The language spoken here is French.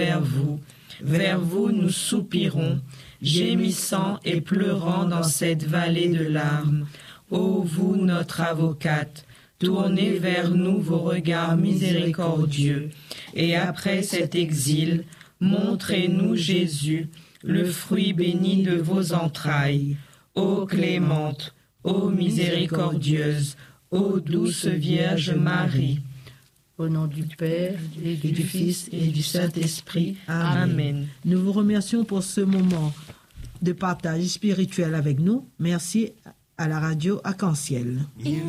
vers vous nous soupirons, gémissant et pleurant dans cette vallée de larmes. Ô vous, notre avocate, tournez vers nous vos regards miséricordieux, et après cet exil, montrez-nous Jésus, le fruit béni de vos entrailles. Ô clémente, ô miséricordieuse, ô douce Vierge Marie. Au nom du Père, et du Fils, et du Saint-Esprit. Amen. Nous vous remercions pour ce moment de partage spirituel avec nous. Merci à la radio Arc-en-Ciel.